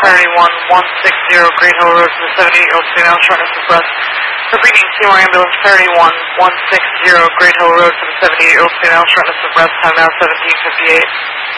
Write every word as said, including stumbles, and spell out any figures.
thirty-one one sixty Great Hill Road for the seventy-eight-year-old female, shortness of breath. Repeating, Seymour Ambulance thirty-one one sixty Great Hill Road for the seventy-eight-year-old female, shortness of breath, time now seventeen fifty-eight.